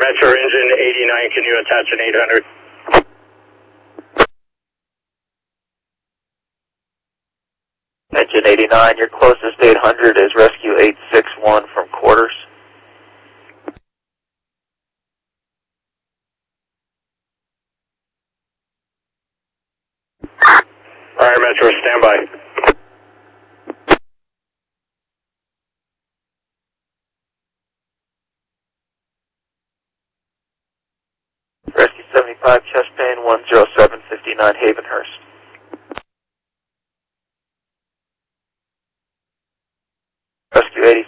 Metro engine 89, can you attach an 800? Engine 89, your closest 800 is rescue 861 from quarters. Alright, Metro, stand by. Rescue 75, chest pain 10759 Havenhurst. Rescue 80,